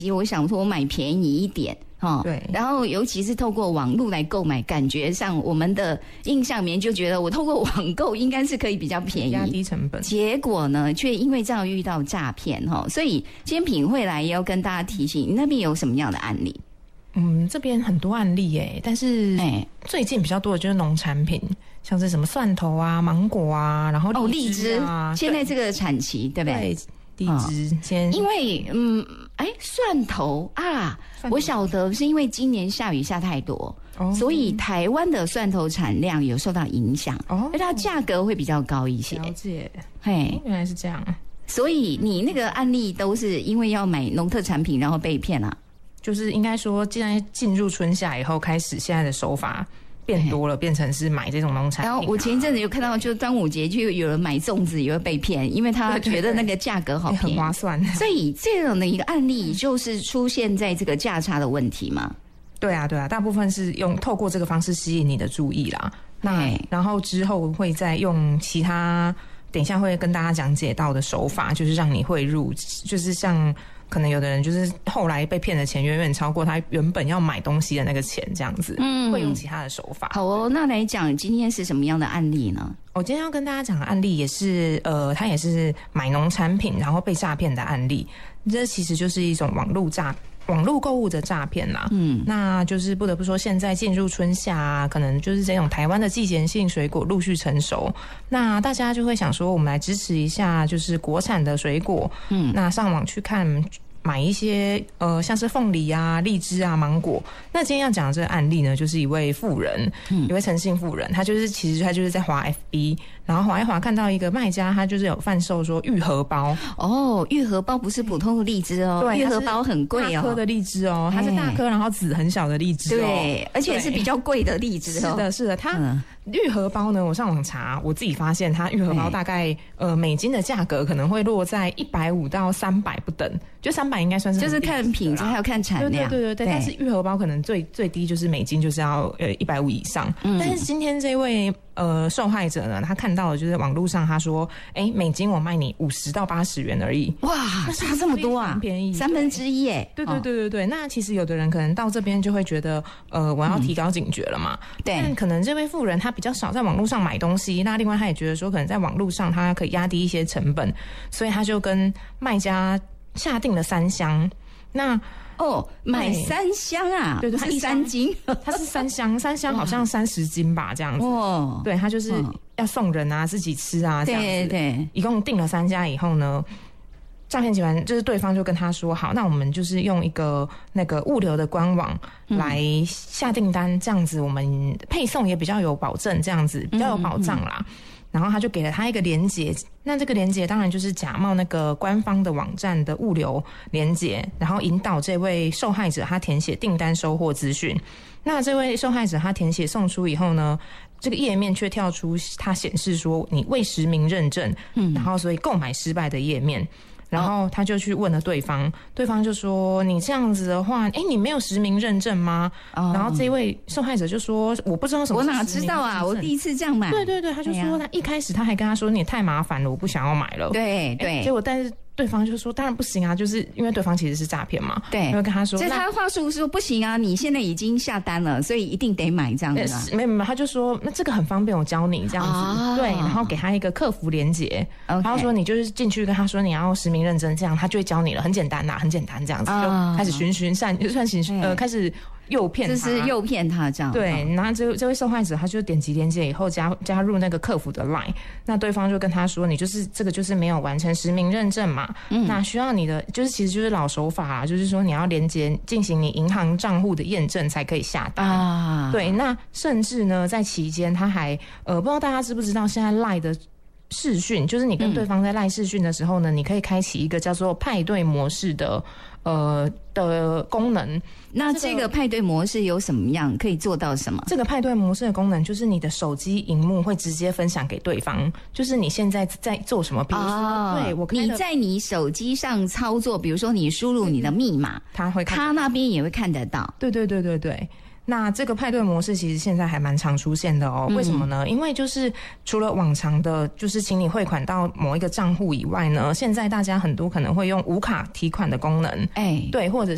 我想说我买便宜一点。 对， 然后尤其是透过网络来购买，感觉上我们的印象里面就觉得我透过网购应该是可以比较便宜， 压低成本。 结果呢，却因为这样遇到诈骗所以今天品慧来也要跟大家提醒，你那边有什么样的案例？ 这边很多案例但是最近比较多的就是农产品，像是什么蒜头啊、芒果啊，然后荔枝啊， 现在这个产期对不对？ 荔枝因为蒜头啊，我晓得是因为今年下雨下太多，所以台湾的蒜头产量有受到影响，而它价格会比较高一些。 了解， 原来是这样。 所以你那个案例都是因为要买农特产品然后被骗啊？ 就是应该说，既然进入春夏以后，开始现在的手法变多了，变成是买这种农产品。 然后我前一阵子有看到，就端午节就有人买粽子也会被骗，因为他觉得那个价格好便宜， 很划算。 所以这样的一个案例就是出现在这个价差的问题嘛？ 对啊，大部分是透过这个方式吸引你的注意啦。那然后之后会再用其他，等一下会跟大家讲解到的手法，就是让你汇入，就是像。可能有的人就是后来被骗的钱远远超过他原本要买东西的那个钱，这样子，会用其他的手法。 好那来讲今天是什么样的案例呢？ 我今天要跟大家讲的案例也是，他也是买农产品然后被诈骗的案例。这其实就是一种网络购物的诈骗啦。那就是不得不说，现在进入春夏可能就是这种台湾的季节性水果陆续成熟，那大家就会想说，我们来支持一下，就是国产的水果。那上网去看。买一些像是凤梨啊、荔枝啊、芒果。那今天要讲的这个案例呢，就是一位妇人，一位陈姓妇人，她就是在滑 FB， 然后滑一滑看到一个卖家，他就是有贩售说玉荷包。玉荷包不是普通的荔枝对，玉荷包很贵大颗的荔枝它是大颗然后籽很小的荔枝对，而且是比较贵的荔枝是的，它玉荷包呢，我上网查，我自己发现它玉荷包大概美金的价格可能会落在150到300不等，就300应该算是就是看品质还有看产量， 对，但是玉荷包可能最低就是美金就是要150以上。但是今天这位受害者呢，他看到的就是网络上他说，美金我卖你50到80元而已， 哇，差这么多啊， 便宜 1/3 对。那其实有的人可能到这边就会觉得，我要提高警觉了嘛。对，但可能这位妇人她比较少在网络上买东西，那另外她也觉得说，可能在网络上她可以压低一些成本，所以她就跟卖家下定了3箱。那买3箱啊？ 对， 它是3斤， 它是3箱，3箱好像30斤吧，这样子。对，它就是要送人啊，自己吃啊，这样子。对，一共订了3家以后呢，诈骗集团就是对方就跟他说，好，那我们就是用一个那个物流的官网来下订单，这样子我们配送也比较有保证，这样子比较有保障啦。然后他就给了他一个连结，那这个连结当然就是假冒那个官方的网站的物流连结，然后引导这位受害者他填写订单收货资讯。那这位受害者他填写送出以后呢，这个页面却跳出他显示说你未实名认证，然后所以购买失败的页面。然后他就去问了对方，对方就说你这样子的话，你没有实名认证吗？然后这位受害者就说我不知道什么是实名认证，我哪知道啊， 我第一次这样买。 对，他就说他一开始他还跟他说你也太麻烦了，我不想要买了。对，结果但是对方就说当然不行啊，就是因为对方其实是诈骗嘛。对，就跟他说，所以他的话术说不行啊，你现在已经下单了，所以一定得买这样子啊。 没有，他就说那这个很方便，我教你这样子。对，然后给他一个客服连结，然后说你就是进去跟他说你要实名认证，这样他就会教你了，很简单呐，很简单这样子，就开始循善，就算开始诱骗他， 就是诱骗他这样。 对，然后这位受害者他就点击连结以后加入那个客服的 LINE， 那对方就跟他说你就是这个就是没有完成实名认证嘛，那需要你的就是其实就是老手法啊，就是说你要连结进行你银行账户的验证才可以下单啊。对，那甚至呢在期间他还不知道大家知不知道现在 LINE 的视讯，就是你跟对方在 LINE 视讯的时候呢，你可以开启一个叫做派对模式的功能。 那这个派对模式有什么样可以做到什么？ 这个派对模式的功能就是你的手机荧幕会直接分享给对方，就是你现在在做什么，比如说对你在你手机上操作，比如说你输入你的密码，他那边也会看得到。 对。那这个派对模式其实现在还蛮常出现的哦。为什么呢？因为就是除了往常的就是请你汇款到某一个账户以外呢，现在大家很多可能会用无卡提款的功能，对，或者